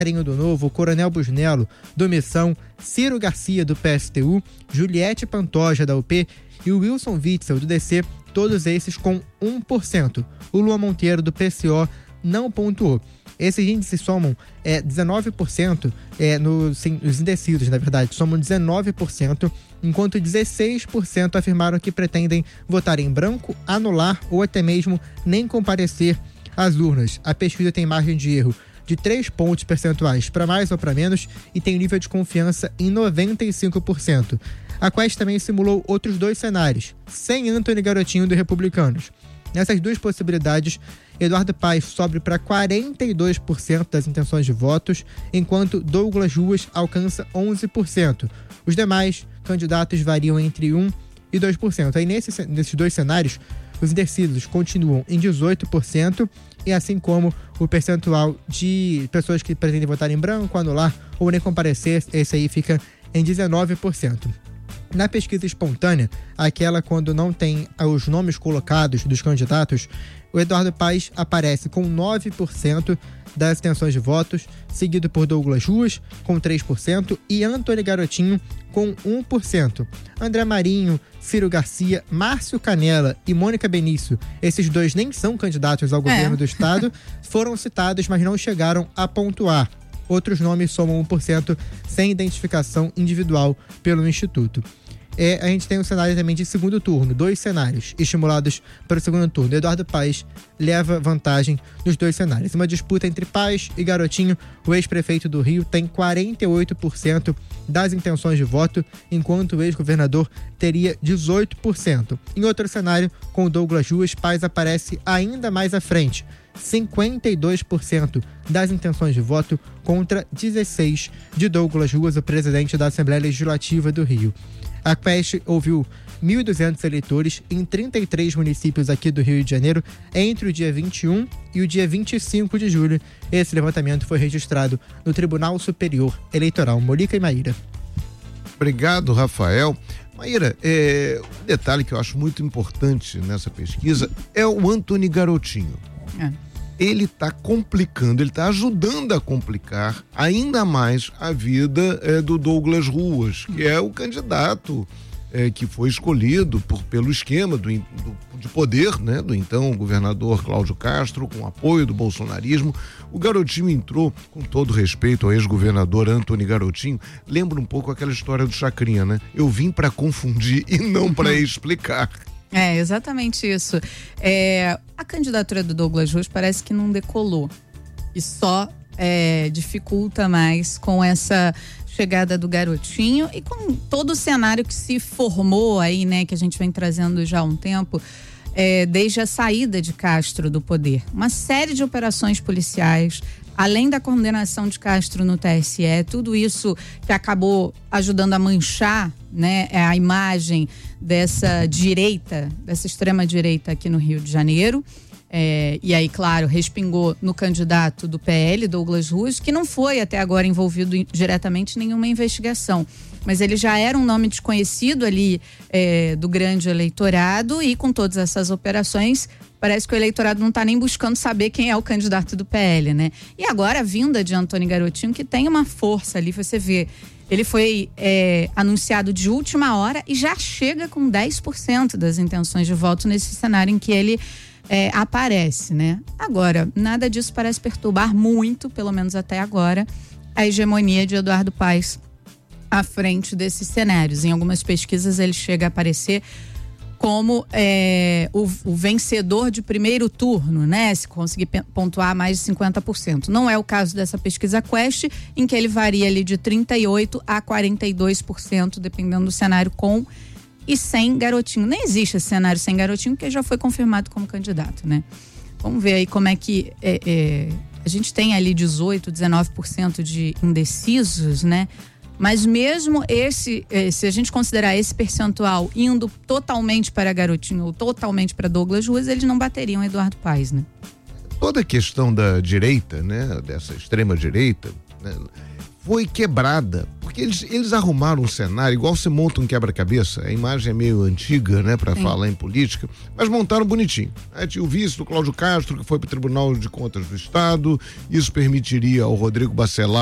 do Novo, Coronel Busnello, do Missão, Ciro Garcia, do PSTU, Juliette Pantoja, da UP e o Wilson Witzel, do DC, todos esses com 1%. O Luan Monteiro, do PCO, não pontuou. Esses índices somam 19%, os indecisos, na verdade, somam 19%, enquanto 16% afirmaram que pretendem votar em branco, anular ou até mesmo nem comparecer às urnas. A pesquisa tem margem de erro de 3 pontos percentuais para mais ou para menos e tem nível de confiança em 95%. A Quest também simulou outros 2 cenários, sem Antony Garotinho do Republicanos. Nessas 2 possibilidades, Eduardo Paes sobe para 42% das intenções de votos, enquanto Douglas Ruas alcança 11%. Os demais candidatos variam entre 1% e 2%. Aí nesses 2 cenários, os indecisos continuam em 18%, e assim como o percentual de pessoas que pretendem votar em branco, anular ou nem comparecer, esse aí fica em 19%. Na pesquisa espontânea, aquela quando não tem os nomes colocados dos candidatos, o Eduardo Paes aparece com 9% das intenções de votos, seguido por Douglas Ruas, com 3%, e Antony Garotinho, com 1%. André Marinho, Ciro Garcia, Márcio Canella e Mônica Benício, esses 2 nem são candidatos ao governo do estado, foram citados, mas não chegaram a pontuar. Outros nomes somam 1% sem identificação individual pelo Instituto. A gente tem um cenário também de segundo turno, 2 cenários estimulados para o segundo turno. Eduardo Paes leva vantagem nos 2 cenários. Uma disputa entre Paes e Garotinho, o ex-prefeito do Rio tem 48% das intenções de voto, enquanto o ex-governador teria 18%. Em outro cenário, com o Douglas Ruas, Paes aparece ainda mais à frente, 52% das intenções de voto contra 16% de Douglas Ruas, o presidente da Assembleia Legislativa do Rio. A Quest ouviu 1.200 eleitores em 33 municípios aqui do Rio de Janeiro entre o dia 21 e o dia 25 de julho. Esse levantamento foi registrado no Tribunal Superior Eleitoral. Morica e Maíra. Obrigado, Rafael. Maíra, um detalhe que eu acho muito importante nessa pesquisa é o Antony Garotinho. Ele está complicando, ele está ajudando a complicar ainda mais a vida do Douglas Ruas, que é o candidato que foi escolhido pelo esquema de poder, né, do então governador Cláudio Castro, com apoio do bolsonarismo. O Garotinho entrou, com todo respeito ao ex-governador Antony Garotinho, lembra um pouco aquela história do Chacrinha, né? Eu vim para confundir e não para explicar. É, exatamente isso. A candidatura do Douglas Ruas parece que não decolou e só dificulta mais com essa chegada do Garotinho e com todo o cenário que se formou aí, né, que a gente vem trazendo já há um tempo, desde a saída de Castro do poder. Uma série de operações policiais, além da condenação de Castro no TSE, tudo isso que acabou ajudando a manchar, né, a imagem dessa direita, dessa extrema direita aqui no Rio de Janeiro. E aí, claro, respingou no candidato do PL, Douglas Ruas, que não foi até agora envolvido diretamente em nenhuma investigação. Mas ele já era um nome desconhecido ali do grande eleitorado, e com todas essas operações, parece que o eleitorado não está nem buscando saber quem é o candidato do PL, né? E agora a vinda de Antony Garotinho, que tem uma força ali, você vê. Ele foi anunciado de última hora e já chega com 10% das intenções de voto nesse cenário em que ele aparece, né? Agora, nada disso parece perturbar muito, pelo menos até agora, a hegemonia de Eduardo Paes à frente desses cenários. Em algumas pesquisas ele chega a aparecer como o vencedor de primeiro turno, né? Se conseguir pontuar mais de 50%. Não é o caso dessa pesquisa Quest, em que ele varia ali de 38% a 42%, dependendo do cenário com e sem Garotinho. Nem existe esse cenário sem Garotinho, porque já foi confirmado como candidato, né? Vamos ver aí como é que a gente tem ali 18%, 19% de indecisos, né? Mas mesmo se a gente considerar esse percentual indo totalmente para Garotinho ou totalmente para Douglas Ruas, eles não bateriam Eduardo Paes, né? Toda a questão da direita, né, dessa extrema direita, né, foi quebrada, porque eles arrumaram um cenário, igual você monta um quebra-cabeça, a imagem é meio antiga, né, para falar em política, mas montaram bonitinho. Tinha o vice do Cláudio Castro, que foi para o Tribunal de Contas do Estado, isso permitiria ao Rodrigo Bacelar